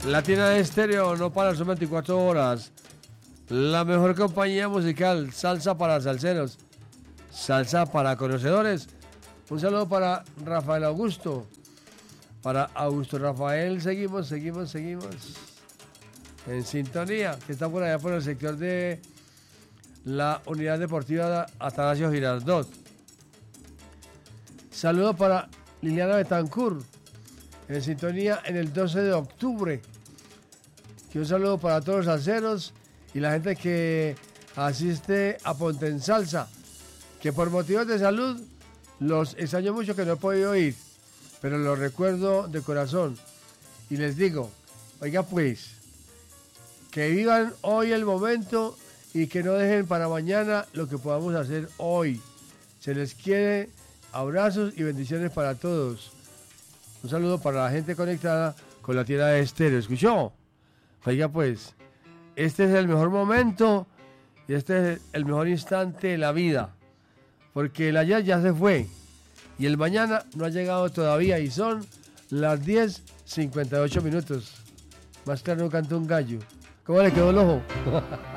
Latina de Estéreo no para, son 24 horas. La mejor compañía musical, salsa para salseros, salsa para conocedores. Un saludo para Rafael Augusto. Para Augusto Rafael, seguimos en sintonía, que está por allá por el sector de la Unidad Deportiva Atanasio Girardot. Saludo para Liliana Betancourt, en sintonía en el 12 de octubre. Y un saludo para todos los salseros y la gente que asiste a Ponte en Salsa, que por motivos de salud los extraño mucho, que no he podido ir, pero los recuerdo de corazón. Y les digo, oiga pues, que vivan hoy el momento y que no dejen para mañana lo que podamos hacer hoy. Se les quiere, abrazos y bendiciones para todos. Un saludo para la gente conectada con la Tierra de Estéreo. ¿Escuchó? Oiga pues, este es el mejor momento y este es el mejor instante de la vida. Porque el ayer ya se fue y el mañana no ha llegado todavía y son las 10:58. Más claro no canta un gallo. ¿Cómo le quedó el ojo?